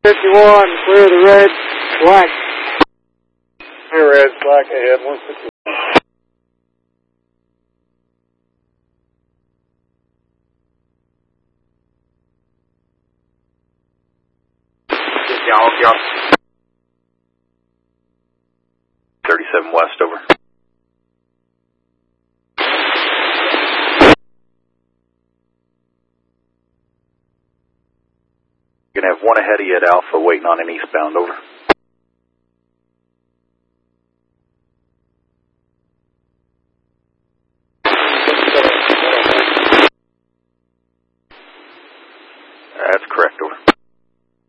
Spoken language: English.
51, clear the red, black. Clear red, black ahead, 151. Yeah. 37 west, over. You're going to have one ahead of you at Alpha waiting on an eastbound, over.